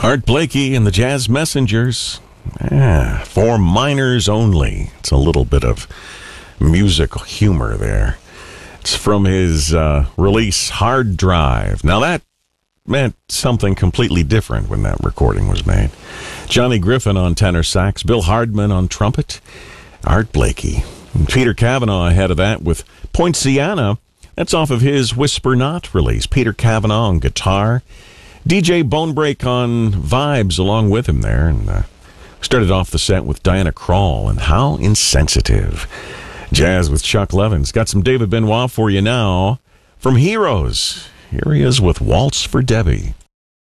Art Blakey and the Jazz Messengers. For minors only. It's a little bit of musical humor there. It's from his release, Hard Drive. Now that meant something completely different when that recording was made. Johnny Griffin on tenor sax, Bill Hardman on trumpet, Art Blakey. And Peter Cavanaugh ahead of that with Poinciana. That's off of his Whisper Not release. Peter Cavanaugh on guitar. DJ Bonebreak on vibes along with him there. And started off the set with Diana Krall and How Insensitive. Jazz with Chuck Levins. Got some David Benoit for you now from Heroes. Here he is with Waltz for Debbie.